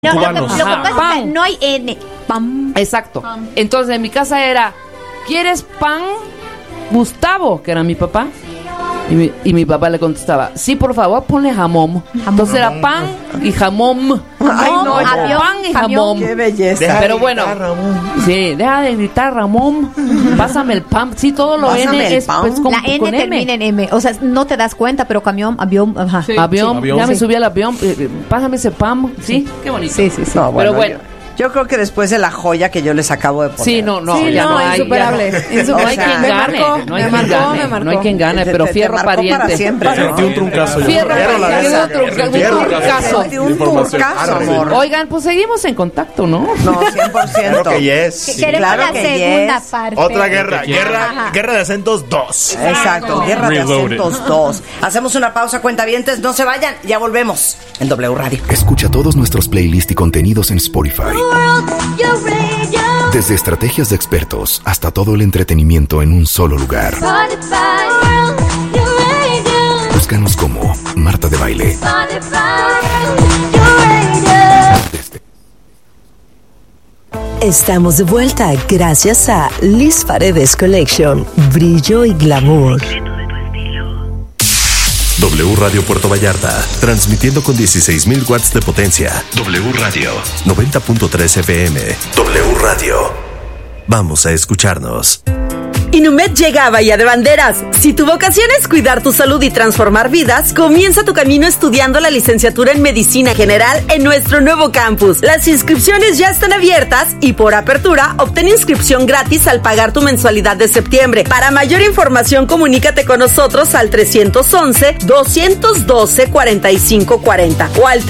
No, cubanos. lo que pasa es que no hay N. Pam. Exacto. Entonces en mi casa era, ¿quieres pan, Gustavo? Que era mi papá. Y mi papá le contestaba, sí, por favor, ponle jamón. Entonces era pan y jamón. Ay, no, avión, pan y jamón. Qué belleza. Deja Pero de bueno, gritar, Ramón. sí, deja de gritar, Ramón. Pásame el pan. Sí, todo lo Pásame N el es pan. pues, con, La N con termina en M. O sea, no te das cuenta, pero camión, avión, ajá. Sí. Avión, Avión. ya me Sí. subí al avión. Pásame ese pan. Sí, qué bonito. Sí. No, Pero bueno. Yo creo que después de la joya que yo les acabo de poner. Sí, no, Sí, ya no, no hay. insuperable. Ya no hay quien Me gane. marcó, No hay me quien marcó, gane. me marcó. No hay quien gane, pero Te fierro marcó para pariente. siempre, ¿no? Sentí un truncazo. yo. Fierro Pero la pariente. verdad, Otro fierro, turcazo. De un turcazo, amor. Oigan, pues seguimos en contacto, ¿no? No, 100%. Claro que yes. Queremos Claro la que segunda yes. parte. Otra guerra, Ajá. guerra de acentos 2. Exacto, Guerra de Reloaded. Acentos 2. Hacemos una pausa, cuentavientes, no se vayan, ya volvemos en W Radio. Escucha todos nuestros playlists y contenidos en Spotify. Desde estrategias de expertos hasta todo el entretenimiento en un solo lugar. Búscanos como Marta de Baile. Estamos de vuelta gracias a Liz Paredes Collection, brillo y glamour. W Radio Puerto Vallarta, transmitiendo con 16,000 watts de potencia. W Radio 90.3 FM. W Radio. Vamos a escucharnos. Inumet llega a Bahía de Banderas. Si tu vocación es cuidar tu salud y transformar vidas, comienza tu camino estudiando la licenciatura en Medicina General en nuestro nuevo campus. Las inscripciones ya están abiertas y por apertura obtén inscripción gratis al pagar tu mensualidad de septiembre. Para mayor información, comunícate con nosotros al 311-212-4540 o al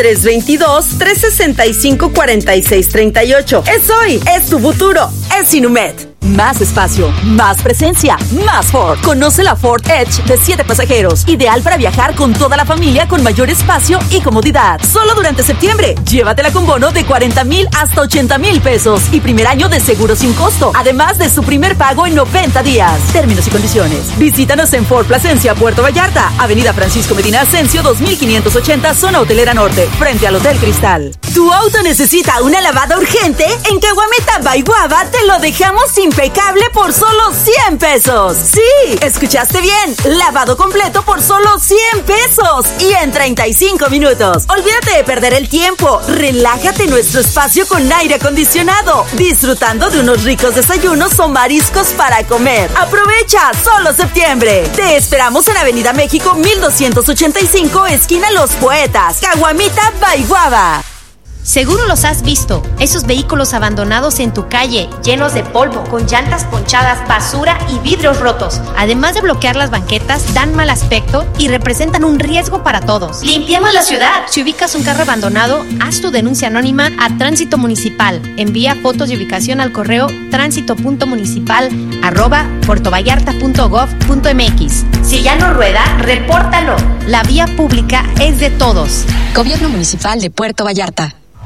322-365-4638. Es hoy, es tu futuro, es Inumet. Más espacio, más presencia, más Ford. Conoce la Ford Edge de 7 pasajeros. Ideal para viajar con toda la familia con mayor espacio y comodidad. Solo durante septiembre. Llévatela con bono de 40,000 hasta 80,000 pesos y primer año de seguro sin costo. Además de su primer pago en 90 días. Términos y condiciones. Visítanos en Ford Plasencia, Puerto Vallarta. Avenida Francisco Medina Ascencio, 2580, zona hotelera norte, frente al Hotel Cristal. ¿Tu auto necesita una lavada urgente? En Caguameta by Guava te lo dejamos impecable por solo 100 pesos. Sí, escuchaste bien. Lavado completo por solo 100 pesos y en 35 minutos. Olvídate de perder el tiempo. Relájate en nuestro espacio con aire acondicionado, disfrutando de unos ricos desayunos o mariscos para comer. Aprovecha, solo septiembre. Te esperamos en Avenida México 1285, esquina Los Poetas, Caguamita by Guava. Seguro los has visto, esos vehículos abandonados en tu calle, llenos de polvo, con llantas ponchadas, basura y vidrios rotos. Además de bloquear las banquetas, dan mal aspecto y representan un riesgo para todos. ¡Limpiemos la ciudad! Si ubicas un carro abandonado, haz tu denuncia anónima a Tránsito Municipal. Envía fotos de ubicación al correo transito.municipal@puertovallarta.gov.mx. Si ya no rueda, repórtalo. La vía pública es de todos. Gobierno Municipal de Puerto Vallarta.